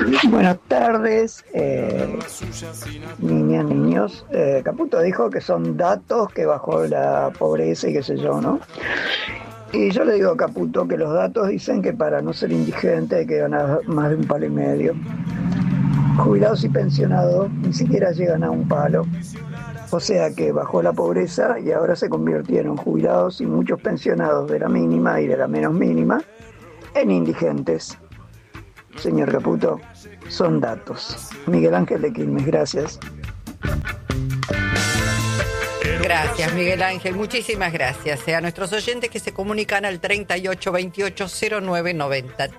Buenas tardes, niñas, niños. Caputo dijo que son datos, que bajó la pobreza y qué sé yo, ¿no? Y yo le digo a Caputo que los datos dicen que para no ser indigente hay que ganar más de $1,5. Jubilados y pensionados ni siquiera llegan a $1. O sea que bajó la pobreza y ahora se convirtieron jubilados y muchos pensionados de la mínima y de la menos mínima en indigentes. Señor Caputo, son datos. Miguel Ángel de Quilmes, gracias. Gracias, Miguel Ángel. Muchísimas gracias a nuestros oyentes que se comunican al 3828-0990.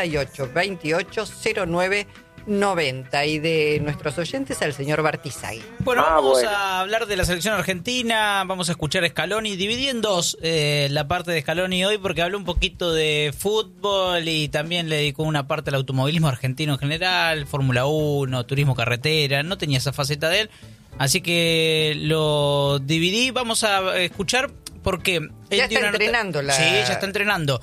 3828-0990. Y de nuestros oyentes al señor Bartizay. Bueno, vamos a hablar de la selección argentina. Vamos a escuchar a Scaloni. Dividí en dos la parte de Scaloni hoy porque habló un poquito de fútbol y también le dedicó una parte al automovilismo argentino en general, Fórmula 1, turismo carretera. No tenía esa faceta de él. Así que lo dividí. Vamos a escuchar porque él ya está entrenando. Sí, ya está entrenando.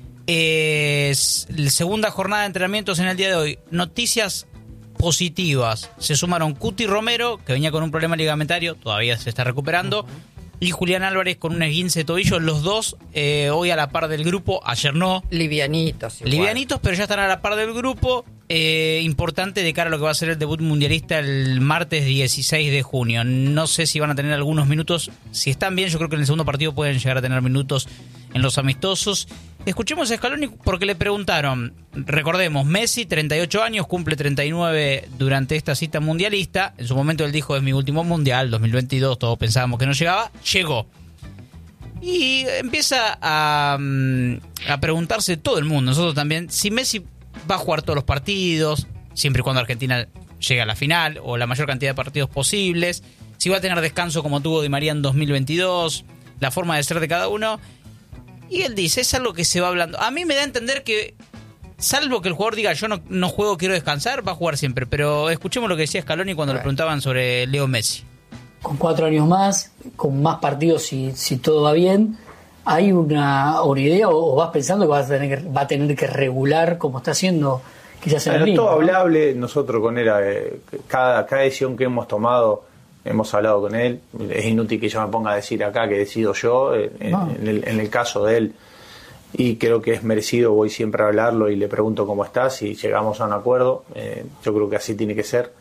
Segunda jornada de entrenamientos en el día de hoy. Noticias positivas. Se sumaron Cuti Romero, que venía con un problema ligamentario, todavía se está recuperando, y Julián Álvarez con un esguince de tobillo. Los dos hoy a la par del grupo, ayer no. Livianitos, pero ya están a la par del grupo. Importante de cara a lo que va a ser el debut mundialista el martes 16 de junio. No sé si van a tener algunos minutos. Si están bien, yo creo que en el segundo partido pueden llegar a tener minutos en los amistosos. Escuchemos a Scaloni porque le preguntaron, recordemos, Messi, 38 años, cumple 39 durante esta cita mundialista. En su momento él dijo, es mi último mundial, 2022, todos pensábamos que no llegaba, llegó. Y empieza a preguntarse todo el mundo, nosotros también, si Messi va a jugar todos los partidos, siempre y cuando Argentina llegue a la final, o la mayor cantidad de partidos posibles, si va a tener descanso como tuvo Di María en 2022, la forma de ser de cada uno. Y él dice, es algo que se va hablando. A mí me da a entender que, salvo que el jugador diga, yo no juego, quiero descansar, va a jugar siempre. Pero escuchemos lo que decía Scaloni cuando le preguntaban sobre Leo Messi. Con 4 años más, con más partidos si todo va bien, ¿hay una idea o vas pensando que va a tener que regular como está haciendo quizás en el Río? Todo hablable, nosotros con él, cada decisión que hemos tomado, hemos hablado con él. Es inútil que yo me ponga a decir acá que decido yo en el caso de él, y creo que es merecido. Voy siempre a hablarlo y le pregunto cómo está, si llegamos a un acuerdo. Yo creo que así tiene que ser,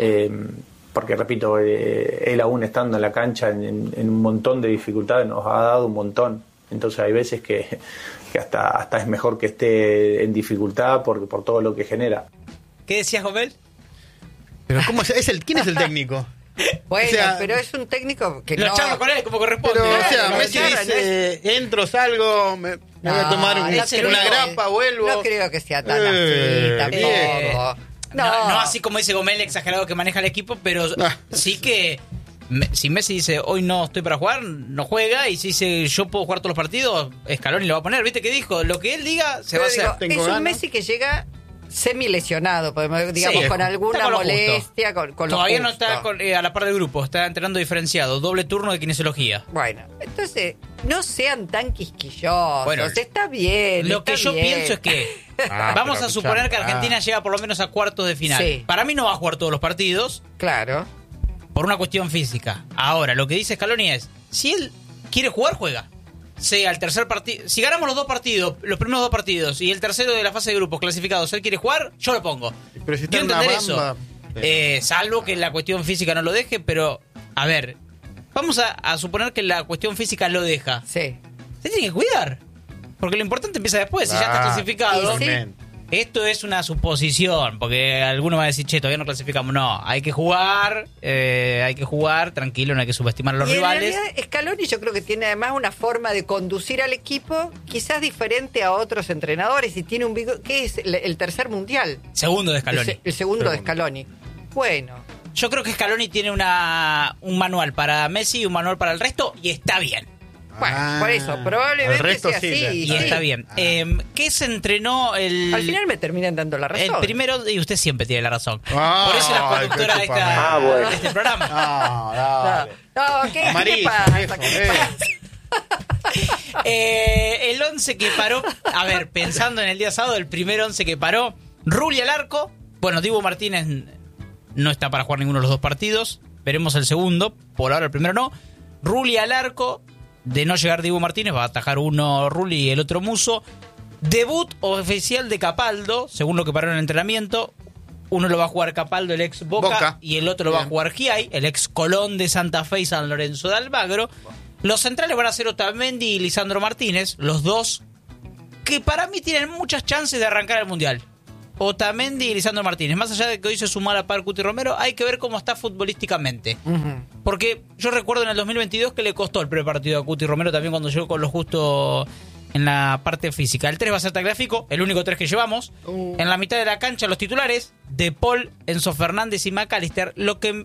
porque repito, él aún estando en la cancha en un montón de dificultades nos ha dado un montón. Entonces hay veces que hasta es mejor que esté en dificultad por todo lo que genera. ¿Qué decías, Gomel? Pero ¿cómo quién es el técnico? Bueno, pero es un técnico que lo charlo con él como corresponde. Pero, Messi dice, entro, salgo, me voy a tomar una grapa, vuelvo. No creo que sea tan así, tampoco. No así como dice Gomel, exagerado, que maneja el equipo, pero sí que si Messi dice, hoy no estoy para jugar, no juega, y si dice, yo puedo jugar todos los partidos, Scaloni lo va a poner. ¿Viste qué dijo? Lo que él diga, se va a hacer. Es un Messi que llega semi-lesionado, digamos, con alguna molestia. Con todavía no está a la par del grupo, está entrenando diferenciado, doble turno de kinesiología. Bueno, entonces, no sean tan quisquillosos, bueno, está bien. Lo que yo pienso es que vamos a suponer que Argentina llega por lo menos a cuartos de final. Sí. Para mí no va a jugar todos los partidos. Claro. Por una cuestión física. Ahora, lo que dice Scaloni es, si él quiere jugar, juega. Sea el tercer partido, si ganamos los primeros dos partidos, y el tercero de la fase de grupos clasificados, él quiere jugar, yo lo pongo. Pero si yo entender eso, salvo que la cuestión física no lo deje, pero a ver, vamos a suponer que la cuestión física lo deja. Sí. Se tiene que cuidar, porque lo importante empieza después. Si ya está clasificado, esto es una suposición, porque alguno va a decir, che, todavía no clasificamos. No, hay que jugar tranquilo, no hay que subestimar a los rivales. En realidad, Scaloni yo creo que tiene además una forma de conducir al equipo quizás diferente a otros entrenadores, y tiene ¿qué es? El tercer mundial. Segundo de Scaloni. El segundo de Scaloni. Bueno. Yo creo que Scaloni tiene un manual para Messi y un manual para el resto, y está bien. Bueno, por eso, probablemente sea así. Y está bien. ¿Qué se entrenó el...? Al final me terminan dando la razón. El primero, y usted siempre tiene la razón. Por eso la conductora de este programa. ¿Qué pasa? El 11 que paró, a ver, pensando en el día sábado, el primer 11 que paró, Rulli al arco, Bueno, Dibu Martínez no está para jugar ninguno de los dos partidos. Veremos el segundo. Por ahora el primero no. Rulli al arco. De no llegar Dibu Martínez, va a atajar uno Rulli y el otro Musso. Debut oficial de Capaldo, según lo que paró en el entrenamiento. Uno lo va a jugar Capaldo, el ex Boca. Y el otro lo va a jugar Giai, el ex Colón de Santa Fe y San Lorenzo de Almagro. Los centrales van a ser Otamendi y Lisandro Martínez, los dos que para mí tienen muchas chances de arrancar el Mundial. Otamendi y Lisandro Martínez. Más allá de que hoy se sumó a la par Cuti Romero, hay que ver cómo está futbolísticamente. Porque yo recuerdo en el 2022 que le costó el prepartido a Cuti Romero también cuando llegó con lo justo en la parte física. El 3 va a ser Tagliafico, el único 3 que llevamos. En la mitad de la cancha los titulares, De Paul, Enzo Fernández y McAllister. Lo que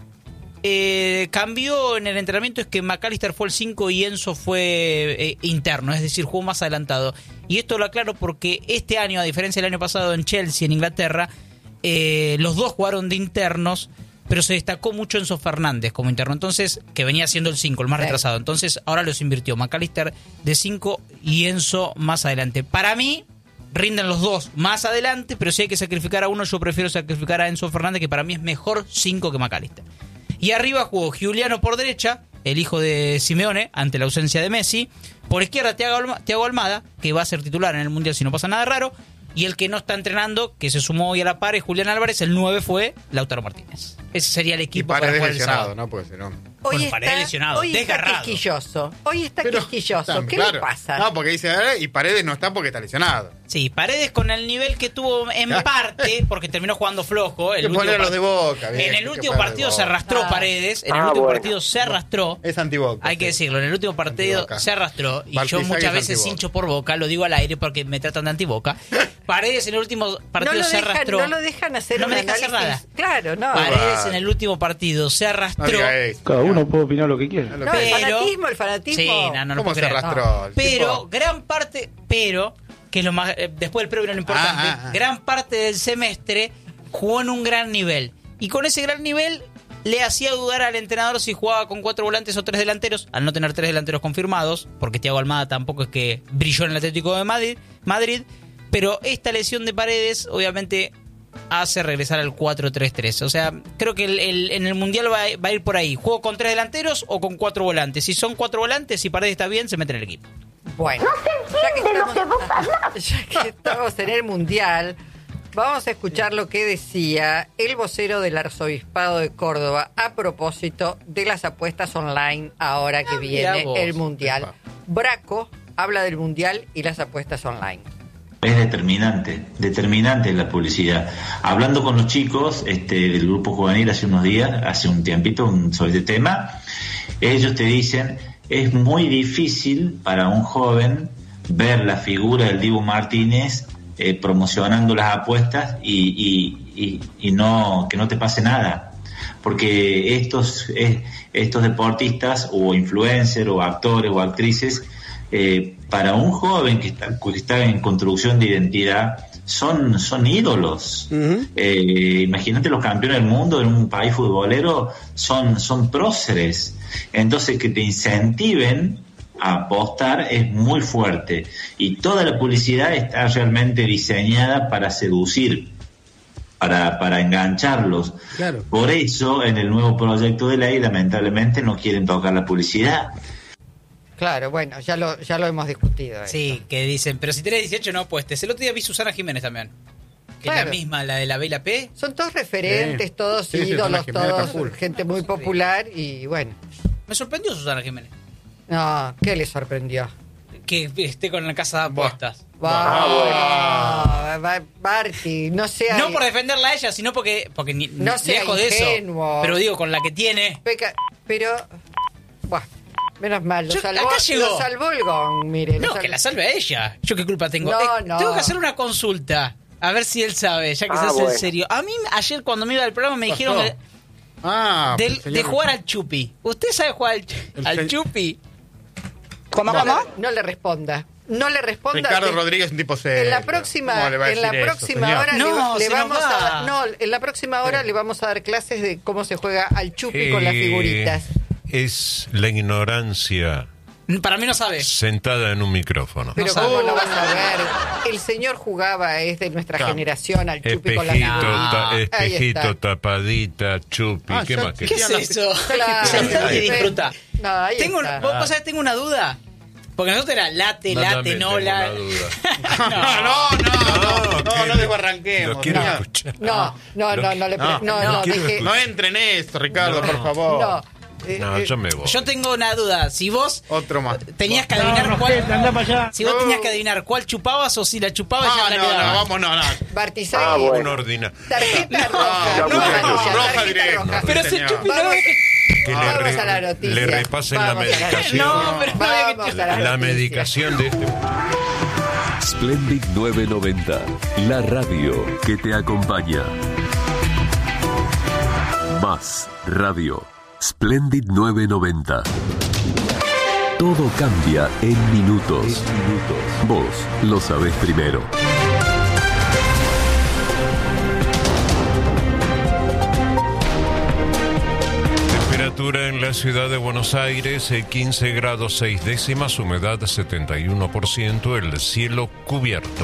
cambió en el entrenamiento es que McAllister fue el 5 y Enzo fue interno, es decir, jugó más adelantado. Y esto lo aclaro porque este año, a diferencia del año pasado en Chelsea, en Inglaterra, los dos jugaron de internos, pero se destacó mucho Enzo Fernández como interno, entonces, que venía siendo el 5, el más retrasado. Entonces ahora los invirtió McAllister de 5 y Enzo más adelante. Para mí rinden los dos más adelante, pero si hay que sacrificar a uno, yo prefiero sacrificar a Enzo Fernández, que para mí es mejor 5 que McAllister. Y arriba jugó Giuliano por derecha, el hijo de Simeone, ante la ausencia de Messi. Por izquierda, Thiago Almada, que va a ser titular en el Mundial si no pasa nada raro. Y el que no está entrenando, que se sumó hoy a la par, es Julián Álvarez. El 9 fue Lautaro Martínez. Ese sería el equipo para jugar el sábado. ¿No? Porque si no... Hoy Paredes lesionado, desgarrado. Está quisquilloso. Hoy está quisquilloso. ¿Qué le pasa? No, porque dice, y Paredes no está porque está lesionado. Sí, Paredes con el nivel que tuvo en parte, porque terminó jugando flojo. Los de Boca. En el último partido se arrastró Paredes. En el último partido se arrastró. Es antiboca. Hay que decirlo, en el último partido se arrastró. Y yo muchas veces hincho por Boca, lo digo al aire porque me tratan de antiboca. Paredes en el último partido se arrastró. No lo dejan hacer no me deja hacer nada. Claro, no. Paredes en el último partido se arrastró. Cada uno puede opinar lo que quiera. No, el fanatismo. Sí, no ¿Cómo se arrastró? No. Pero, gran parte, que es lo más, después del previo era lo importante, gran parte del semestre jugó en un gran nivel. Y con ese gran nivel le hacía dudar al entrenador si jugaba con 4 volantes o 3 delanteros, al no tener 3 delanteros confirmados, porque Thiago Almada tampoco es que brilló en el Atlético de Madrid, pero esta lesión de Paredes obviamente hace regresar al 4-3-3. O sea, creo que en el Mundial va a ir por ahí. ¿Juego con 3 delanteros o con 4 volantes? Si son 4 volantes, si Paredes está bien, se mete en el equipo. Bueno, ya que estamos en el Mundial, vamos a escuchar lo que decía el vocero del Arzobispado de Córdoba a propósito de las apuestas online ahora que viene el Mundial. Braco habla del Mundial y las apuestas online. Es determinante la publicidad. Hablando con los chicos del grupo juvenil hace un tiempito sobre este tema, ellos te dicen, es muy difícil para un joven ver la figura del Dibu Martínez promocionando las apuestas y no que no te pase nada, porque estos deportistas o influencers o actores o actrices, para un joven que está en construcción de identidad, son ídolos. Imagínate, los campeones del mundo en un país futbolero son próceres. Entonces, que te incentiven a apostar es muy fuerte. Y toda la publicidad está realmente diseñada para seducir, para engancharlos. Claro. Por eso, en el nuevo proyecto de ley, lamentablemente, no quieren tocar la publicidad. Claro, bueno, ya lo hemos discutido. Sí, que dicen, pero si tenés 18 no apuestes. El otro día vi Susana Jiménez también. Que claro. Es la misma, la de la B y la P. Son todos referentes, todos ídolos, todos gente muy popular y bueno. Me sorprendió Susana Jiménez. No, ¿qué le sorprendió? Que esté con la casa de apuestas. Barty, no sea... No por defenderla a ella, sino porque no sea lejos ingenuo. De eso. Pero digo, con la que tiene... Pero... Buah. Menos mal, lo salvó el gong, mire. Que la salve a ella. ¿Yo qué culpa tengo? No. Tengo que hacer una consulta. A ver si él sabe, ya que se hace en serio. A mí, ayer cuando me iba al programa me dijeron de jugar al chupi. ¿Usted sabe jugar al chupi? ¿Cómo? No le responda. Ricardo Rodríguez es un tipo serio. En la próxima hora le vamos a dar clases de cómo se juega al chupi con las figuritas. Es la ignorancia Para mí no sabe. Sentada en un micrófono. Pero ¿cómo lo vas a ver? El señor jugaba, es de nuestra generación, al Chupi con la espejito, tapadita, Chupi. ¿Qué más? ¿Qué es eso? Claro. Y disfruta. No, ¿Vos sabés? Tengo una duda. Porque nosotros era late, no la... No desbarranquemos. Lo quiero escuchar. No entre en esto, Ricardo, por favor. No, yo me voy. Yo tengo una duda. Si vos otro más tenías que adivinar cuál. Si vos tenías que adivinar cuál chupabas o si la chupabas ya la quedabas. No. Bartizaghi. Un ordinario. Tarjeta roja. Roja directa. Pero ese Chupi no es que vamos a la noticia. le repasen la medicación. No, pero vamos a la medicación de este. Splendid 990, la radio que te acompaña. Más radio. Splendid 990. Todo cambia en minutos. Vos lo sabés primero. Temperatura en la ciudad de Buenos Aires, 15 grados 6 décimas, humedad 71%, el cielo cubierto.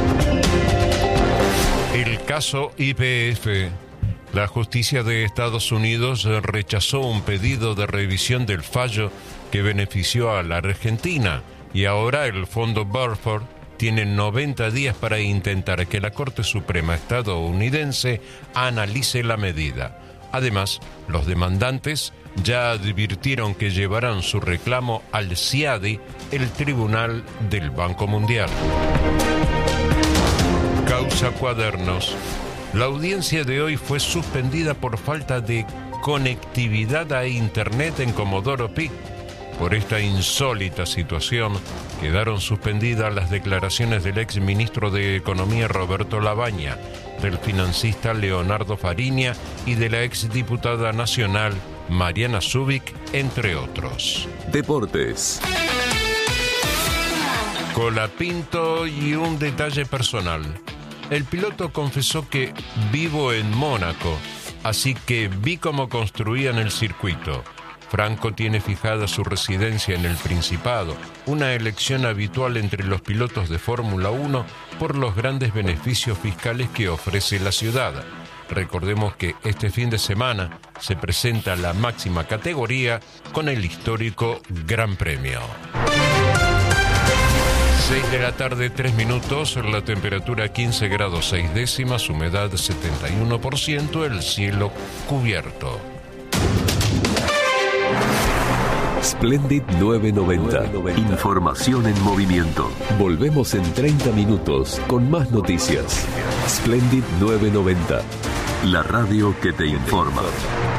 El caso YPF. La justicia de Estados Unidos rechazó un pedido de revisión del fallo que benefició a la Argentina y ahora el Fondo Burford tiene 90 días para intentar que la Corte Suprema estadounidense analice la medida. Además, los demandantes ya advirtieron que llevarán su reclamo al CIADI, el Tribunal del Banco Mundial. Causa Cuadernos. La audiencia de hoy fue suspendida por falta de conectividad a Internet en Comodoro Pi. Por esta insólita situación, quedaron suspendidas las declaraciones del ex ministro de Economía Roberto Labaña, del financista Leonardo Fariña y de la ex diputada nacional Mariana Zubik, entre otros. Deportes. Colapinto y un detalle personal. El piloto confesó que vivo en Mónaco, así que vi cómo construían el circuito. Franco tiene fijada su residencia en el Principado, una elección habitual entre los pilotos de Fórmula 1 por los grandes beneficios fiscales que ofrece la ciudad. Recordemos que este fin de semana se presenta la máxima categoría con el histórico Gran Premio. 6 de la tarde, 3 minutos, la temperatura 15 grados 6 décimas, humedad 71%, el cielo cubierto. Splendid 990. Información en movimiento. Volvemos en 30 minutos con más noticias. Splendid 990. La radio que te informa.